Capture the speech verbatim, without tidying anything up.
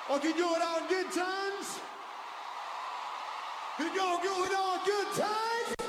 Och you do it on good times? You gonna do it on good times?